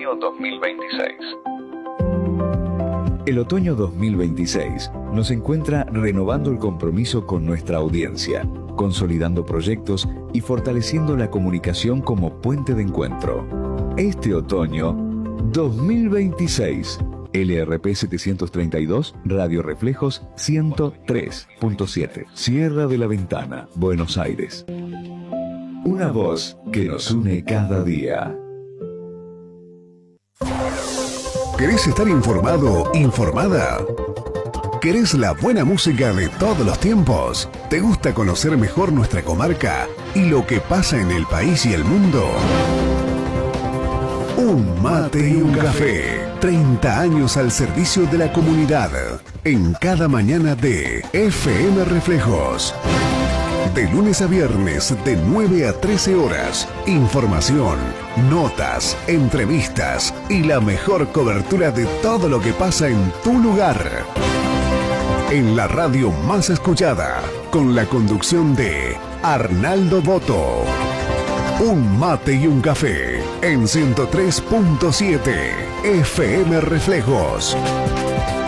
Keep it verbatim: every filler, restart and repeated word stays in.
otoño dos mil veintiséis. El otoño dos mil veintiséis nos encuentra renovando el compromiso con nuestra audiencia, consolidando proyectos y fortaleciendo la comunicación como puente de encuentro. Este otoño dos mil veintiséis, L R P setecientos treinta y dos, Radio Reflejos ciento tres punto siete, Sierra de la Ventana, Buenos Aires. Una voz que nos une cada día. ¿Querés estar informado, informada? ¿Querés la buena música de todos los tiempos? ¿Te gusta conocer mejor nuestra comarca y lo que pasa en el país y el mundo? Un mate y un café. treinta años al servicio de la comunidad. En cada mañana de F M Reflejos. De lunes a viernes, de nueve a trece horas. Información, notas, entrevistas y la mejor cobertura de todo lo que pasa en tu lugar. En la radio más escuchada, con la conducción de Arnaldo Boto. Un mate y un café en ciento tres punto siete F M Reflejos.